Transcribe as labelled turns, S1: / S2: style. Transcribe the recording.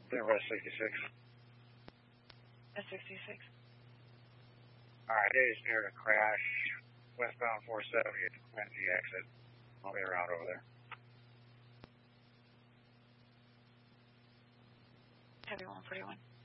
S1: West 66.
S2: West 66.
S1: Alright, it is near the crash. Westbound 470 at the Quincy exit. I'll be around over there.
S2: Heavy 141.